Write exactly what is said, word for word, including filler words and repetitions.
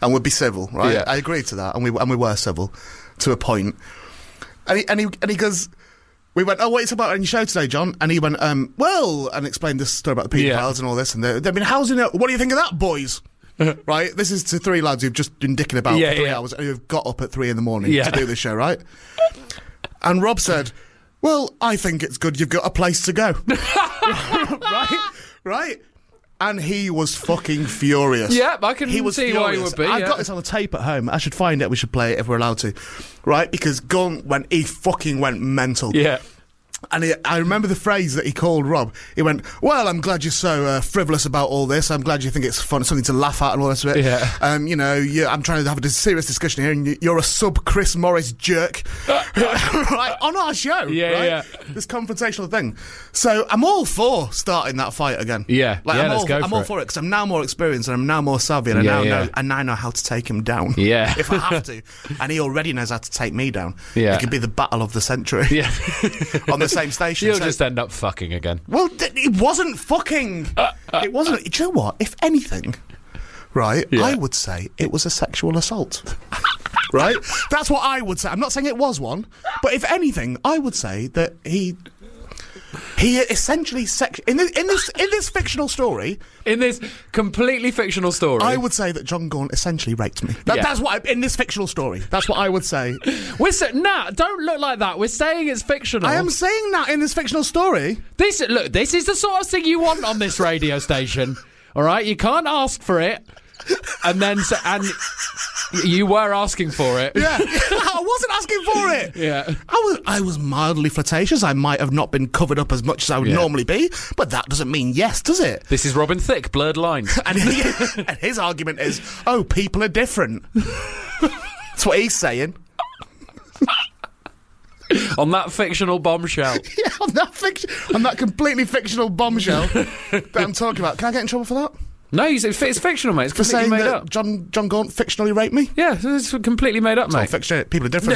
and we'd be civil, right? Yeah. I agreed to that, and we and we were civil to a point. And he and he and he goes, we went, oh, what's about on your show today, John? And he went, um, well, and explained this story about the paedophiles Yeah. and all this, and they've been housing it. What do you think of that, boys? Right? This is to three lads who've just been dicking about Yeah, for three yeah. hours and who've got up at three in the morning Yeah. to do this show, right? And Rob said, well, I think it's good you've got a place to go. Right? Right? And he was fucking furious. Yeah, I can he was see furious. why he would be. I've yeah. got this on the tape at home. I should find it. We should play it if we're allowed to. Right? Because Gunn went, he fucking went mental. Yeah. And he, I remember the phrase that he called Rob. He went, well, I'm glad you're so uh, frivolous about all this. I'm glad you think it's fun, something to laugh at and all this of it. Yeah. Um, you know, you, I'm trying to have a serious discussion here, and you, you're a sub-Chris Morris jerk. Right? On our show. Yeah, right? yeah. This confrontational thing. So I'm all for starting that fight again. Yeah. Like, Yeah, I'm let's all, go I'm for all it. for it, because I'm now more experienced, and I'm now more savvy, and I Yeah, now yeah. know I now know how to take him down. Yeah. If I have to. And he already knows how to take me down. Yeah. It could be the battle of the century. Yeah. On the same station. You'll So- just end up fucking again. well, th- it wasn't fucking. It wasn't. Do you know what? If anything, right, Yeah. I would say it was a sexual assault. Right? That's what I would say. I'm not saying it was one, but if anything, I would say that he. He essentially sex in this in this in this fictional story. In this completely fictional story. I would say that John Gaunt essentially raped me. That, Yeah. That's what I, in this fictional story. That's what I would say. We're sa- nah, don't look like that. We're saying it's fictional. I am saying that in this fictional story. This look, this is the sort of thing you want on this radio station. All right, you can't ask for it, and then s- and you were asking for it. Yeah, I wasn't asking for it. Yeah. I was I was mildly flirtatious. I might have not been covered up as much as I would Yeah. normally be, but that doesn't mean yes, does it? This is Robin Thicke, Blurred Lines. And, he, and his argument is, oh, people are different. That's what he's saying. On that fictional bombshell. Yeah, on that fiction, on that completely fictional bombshell that I'm talking about. Can I get in trouble for that? No, it's, it's fictional, mate. It's For completely saying made that up. John John Gaunt fictionally raped me? Yeah, it's completely made up, It's not mate. fiction. People are different.